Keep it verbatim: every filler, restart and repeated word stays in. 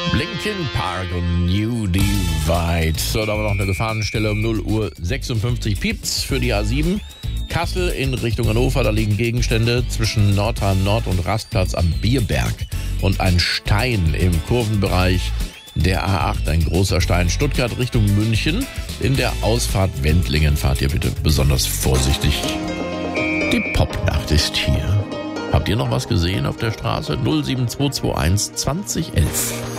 Linkin Park und New Divide. So, da haben wir noch eine Gefahrenstelle um null Uhr sechsundfünfzig. Piept's für die A sieben. Kassel in Richtung Hannover, da liegen Gegenstände zwischen Nordheim Nord und Rastplatz am Bierberg. Und ein Stein im Kurvenbereich der A acht, ein großer Stein. Stuttgart Richtung München. In der Ausfahrt Wendlingen fahrt ihr bitte besonders vorsichtig. Die Popnacht ist hier. Habt ihr noch was gesehen auf der Straße? null sieben zwei zwei eins zwanzig elf.